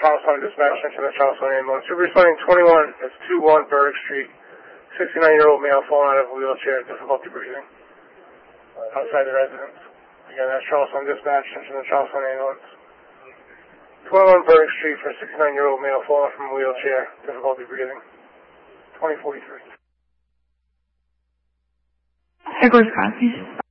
Charlestown Dispatch to the Charlestown Ambulance. You're responding 21, it's 21 Burdick Street. 69-year-old male falling out of a wheelchair, difficulty breathing. Outside the residence. Again, that's Charlestown Dispatch to the Charlestown Ambulance. 21 Burdick Street for a 69-year-old male falling from a wheelchair, difficulty breathing. 2043. Headquarters Crosby.